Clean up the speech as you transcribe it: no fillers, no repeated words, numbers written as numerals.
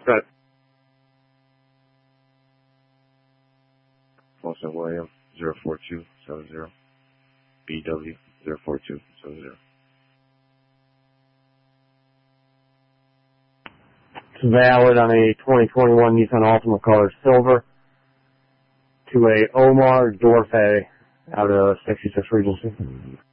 Set. Wilson William 04270. BW 04270. It's valid on a 2021 Nissan Altima color silver to a Omar Dorfe out of 66 Regency.